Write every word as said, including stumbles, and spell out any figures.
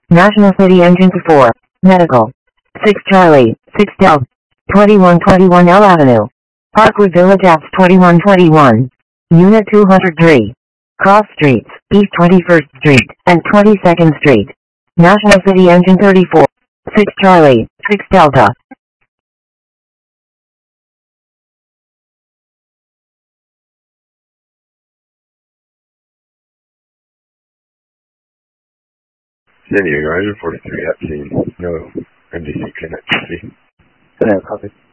National City Engine four. Medical. six Charlie, six Delta. twenty-one twenty-one L Avenue. Parkwood Village Apps twenty-one twenty-one. Unit two hundred three. Cross Streets, East twenty-first Street, and twenty-second Street. National City Engine thirty-four. six Charlie, six Delta. San Diego, Engine forty-three at scene. No M D C connectivity. No, copy.